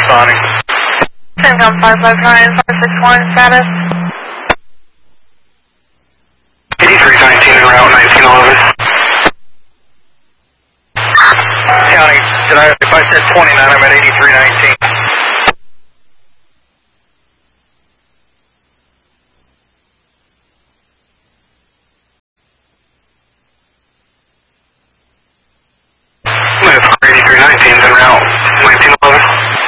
responding. CENTCOM 559-561 status. 8319 en route 1911. County, if I said 29, I'm at 8319. That's 8319 en route.